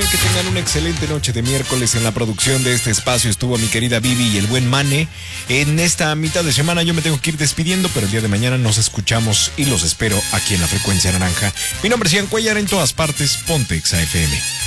FM. Que tengan una excelente noche de miércoles. En la producción de este espacio estuvo mi querida Vivi y el buen Mane. En esta mitad de semana yo me tengo que ir despidiendo, pero el día de mañana nos escuchamos y los espero aquí en la Frecuencia Naranja. Mi nombre es Ian Cuellar, en todas partes, Ponte Exa FM.